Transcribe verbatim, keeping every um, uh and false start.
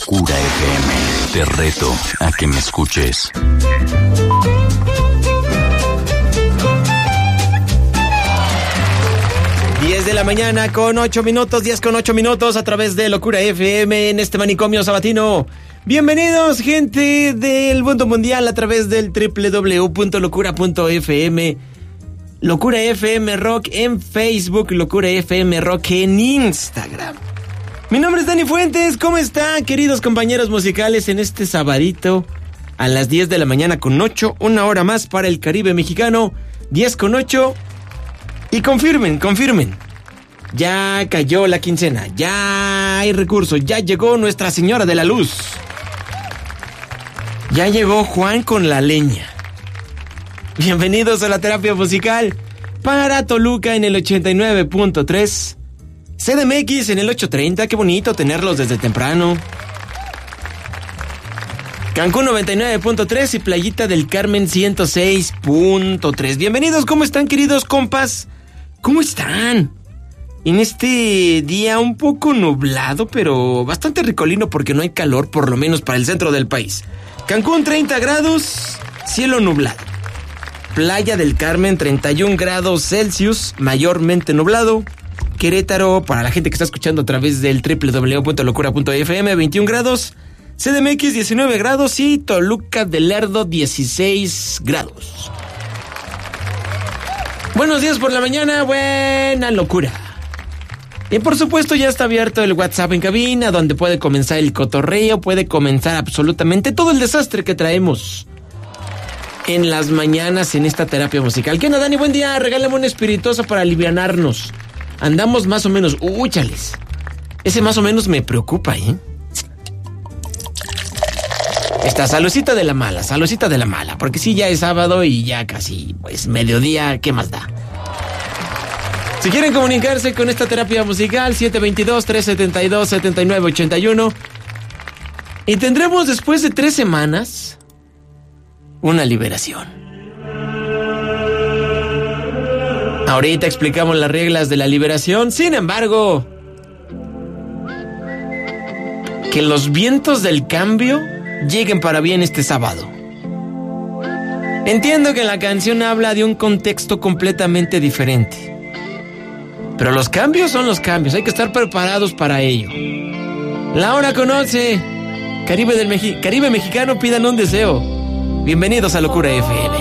Locura F M. Te reto a que me escuches. diez de la mañana con ocho minutos, diez con ocho minutos a través de Locura F M en este manicomio sabatino. Bienvenidos, gente del mundo mundial, a través del doble u doble u doble u punto locura punto f m. Locura F M Rock en Facebook, Locura F M Rock en Instagram. Mi nombre es Dani Fuentes. ¿Cómo están, queridos compañeros musicales, en este sabadito a las diez de la mañana con ocho, una hora más para el Caribe mexicano, diez con ocho? Y confirmen, confirmen. Ya cayó la quincena, ya hay recursos, ya llegó Nuestra Señora de la Luz. Ya llegó Juan con la leña. Bienvenidos a la terapia musical para Toluca en el ochenta y nueve punto tres. C D M X en el ochocientos treinta, qué bonito tenerlos desde temprano. Cancún noventa y nueve punto tres y Playita del Carmen ciento seis punto tres. Bienvenidos, ¿cómo están, queridos compas? ¿Cómo están? En este día un poco nublado, pero bastante ricolino porque no hay calor, por lo menos para el centro del país. Cancún treinta grados, cielo nublado. Playa del Carmen treinta y un grados Celsius, mayormente nublado. Querétaro, para la gente que está escuchando a través del doble u doble u doble u punto locura punto f m, veintiún grados. C D M X diecinueve grados y Toluca del Lerdo dieciséis grados. Buenos días por la mañana, buena locura. Y por supuesto ya está abierto el WhatsApp en cabina, donde puede comenzar el cotorreo, puede comenzar absolutamente todo el desastre que traemos en las mañanas en esta terapia musical. ¿Qué onda, Dani? Buen día, regálame un espirituoso para alivianarnos. Andamos más o menos, uy, chales. Ese más o menos me preocupa, ¿eh? Esta salucita de la mala, salucita de la mala, porque sí, ya es sábado y ya casi, pues, mediodía, ¿qué más da? Si quieren comunicarse con esta terapia musical, siete dos dos, tres siete dos, siete nueve ocho uno. Y tendremos, después de tres semanas, una liberación. Ahorita explicamos las reglas de la liberación. Sin embargo, que los vientos del cambio lleguen para bien este sábado. Entiendo que la canción habla de un contexto completamente diferente, pero los cambios son los cambios, hay que estar preparados para ello. La hora conoce. Caribe del Meji- Caribe mexicano, pidan un deseo. Bienvenidos a Locura F M.